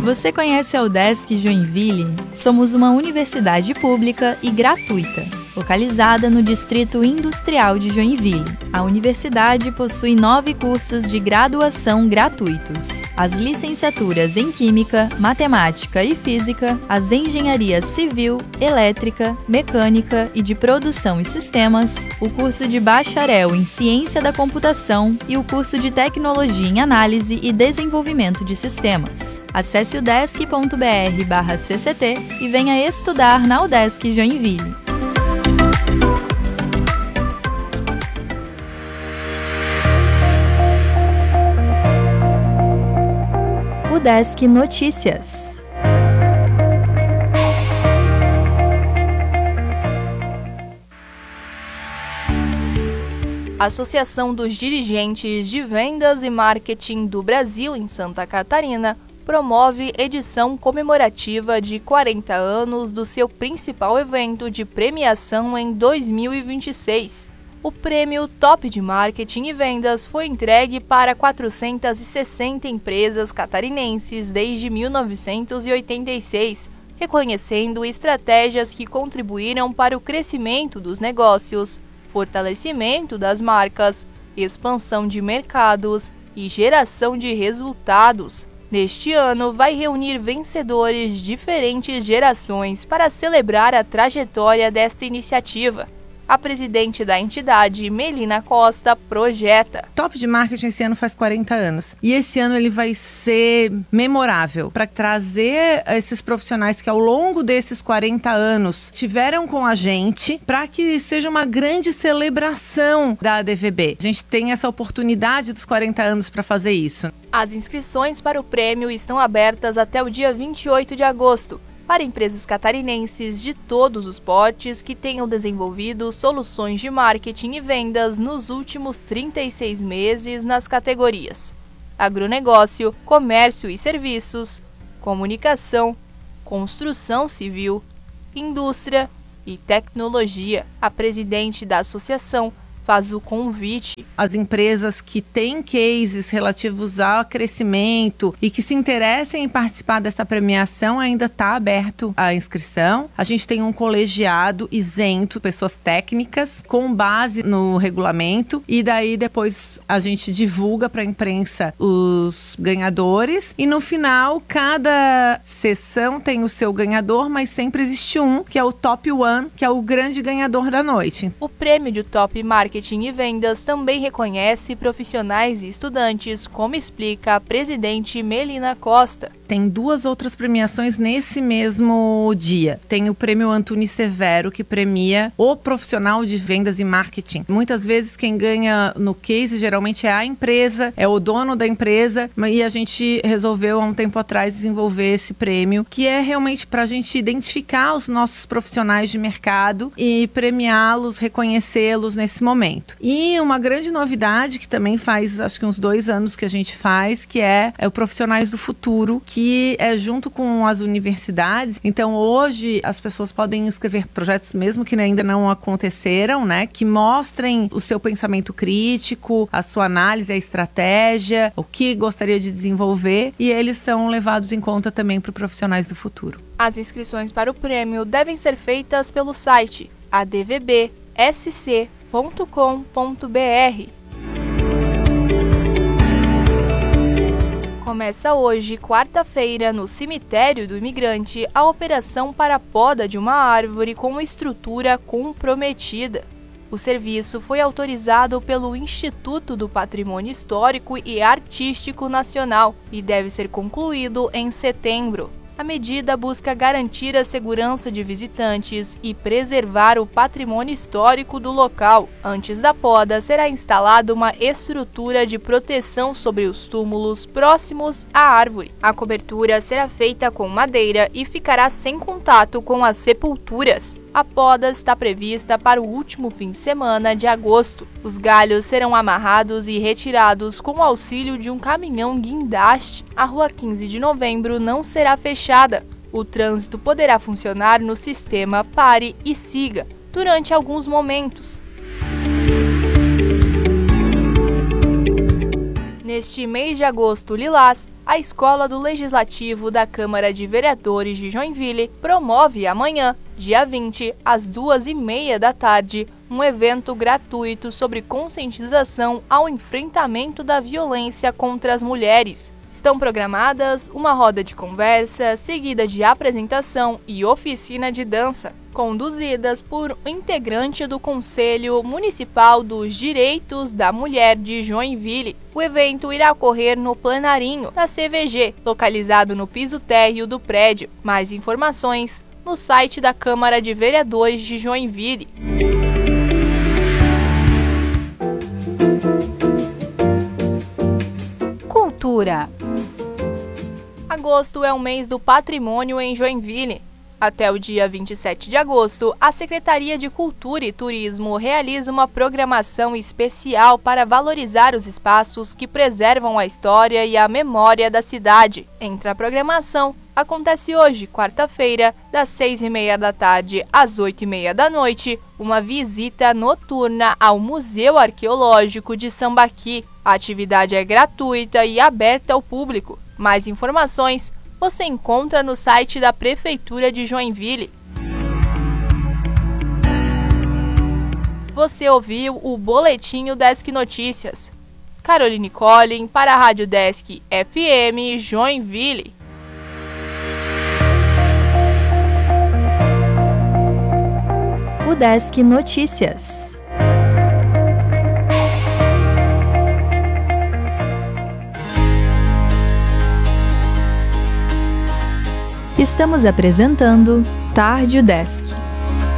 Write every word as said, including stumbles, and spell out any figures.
Você conhece a UDESC Joinville? Somos uma universidade pública e gratuita, localizada no Distrito Industrial de Joinville. A universidade possui nove cursos de graduação gratuitos: as licenciaturas em Química, Matemática e Física, as engenharias Civil, Elétrica, Mecânica e de Produção e Sistemas, o curso de Bacharel em Ciência da Computação e o curso de Tecnologia em Análise e Desenvolvimento de Sistemas. Acesse udesc ponto br barra C C T e venha estudar na UDESC Joinville. UDESC Notícias. A Associação dos Dirigentes de Vendas e Marketing do Brasil em Santa Catarina promove edição comemorativa de quarenta anos do seu principal evento de premiação em dois mil e vinte e seis. O prêmio Top de Marketing e Vendas foi entregue para quatrocentas e sessenta empresas catarinenses desde mil novecentos e oitenta e seis, reconhecendo estratégias que contribuíram para o crescimento dos negócios, fortalecimento das marcas, expansão de mercados e geração de resultados. Neste ano, vai reunir vencedores de diferentes gerações para celebrar a trajetória desta iniciativa. A presidente da entidade, Melina Costa, projeta. Top de Marketing esse ano faz quarenta anos. E esse ano ele vai ser memorável para trazer esses profissionais que ao longo desses quarenta anos tiveram com a gente, para que seja uma grande celebração da A D V B. A gente tem essa oportunidade dos quarenta anos para fazer isso. As inscrições para o prêmio estão abertas até o dia vinte e oito de agosto. Para empresas catarinenses de todos os portes que tenham desenvolvido soluções de marketing e vendas nos últimos trinta e seis meses nas categorias agronegócio, comércio e serviços, comunicação, construção civil, indústria e tecnologia. A presidente da associação faz o convite. As empresas que têm cases relativos ao crescimento e que se interessem em participar dessa premiação, ainda está aberto a inscrição. A gente tem um colegiado isento, pessoas técnicas, com base no regulamento, e daí depois a gente divulga para a imprensa os ganhadores, e no final cada sessão tem o seu ganhador, mas sempre existe um, que é o Top One, que é o grande ganhador da noite. O prêmio de Top Marketing e Vendas também reconhece profissionais e estudantes, como explica a presidente Melina Costa. Tem duas outras premiações nesse mesmo dia. Tem o prêmio Antunes Severo, que premia o profissional de vendas e marketing. Muitas vezes quem ganha no case geralmente é a empresa, é o dono da empresa, e a gente resolveu há um tempo atrás desenvolver esse prêmio, que é realmente para a gente identificar os nossos profissionais de mercado e premiá-los, reconhecê-los nesse momento. E uma grande novidade que também faz, acho que uns dois anos que a gente faz, que é, é o Profissionais do Futuro, que que é junto com as universidades. Então hoje as pessoas podem escrever projetos mesmo que ainda não aconteceram, né? Que mostrem o seu pensamento crítico, a sua análise, a estratégia, o que gostaria de desenvolver, e eles são levados em conta também para os profissionais do futuro. As inscrições para o prêmio devem ser feitas pelo site a d v b s c ponto com ponto b r. Começa hoje, quarta-feira, no Cemitério do Imigrante, a operação para a poda de uma árvore com estrutura comprometida. O serviço foi autorizado pelo Instituto do Patrimônio Histórico e Artístico Nacional e deve ser concluído em setembro. A medida busca garantir a segurança de visitantes e preservar o patrimônio histórico do local. Antes da poda, será instalada uma estrutura de proteção sobre os túmulos próximos à árvore. A cobertura será feita com madeira e ficará sem contato com as sepulturas. A poda está prevista para o último fim de semana de agosto. Os galhos serão amarrados e retirados com o auxílio de um caminhão guindaste. A Rua quinze de Novembro não será fechada. O trânsito poderá funcionar no sistema pare e siga durante alguns momentos. Neste mês de agosto lilás, a Escola do Legislativo da Câmara de Vereadores de Joinville promove amanhã, dia vinte, às duas e meia da tarde, um evento gratuito sobre conscientização ao enfrentamento da violência contra as mulheres. Estão programadas uma roda de conversa, seguida de apresentação e oficina de dança, conduzidas por um integrante do Conselho Municipal dos Direitos da Mulher de Joinville. O evento irá ocorrer no Plenarinho da C V G, localizado no piso térreo do prédio. Mais informações no site da Câmara de Vereadores de Joinville. Cultura. Agosto é o mês do patrimônio em Joinville. Até o dia vinte e sete de agosto, a Secretaria de Cultura e Turismo realiza uma programação especial para valorizar os espaços que preservam a história e a memória da cidade. Entre a programação, acontece hoje, quarta-feira, das seis e meia da tarde às oito e meia da noite, uma visita noturna ao Museu Arqueológico de Sambaqui. A atividade é gratuita e aberta ao público. Mais informações você encontra no site da Prefeitura de Joinville. Você ouviu o Boletim Desk Notícias. Caroline Collin para a Rádio Desk F M Joinville. O Desk Notícias. Estamos apresentando Tarde Desk.